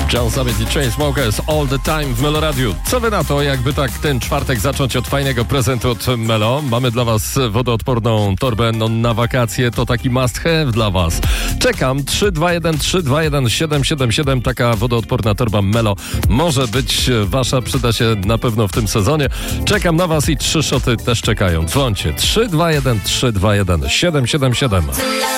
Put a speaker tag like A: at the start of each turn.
A: John Summit i Chainsmokers All The Time w Melo Radiu. Co wy na to, jakby tak ten czwartek zacząć od fajnego prezentu od Melo? Mamy dla was wodoodporną torbę na wakacje, to taki must have dla was. Czekam, 321-321-777, taka wodoodporna torba Melo może być wasza, przyda się na pewno w tym sezonie. Czekam na was i 3 szoty też czekają. Dzwońcie 321-321-777.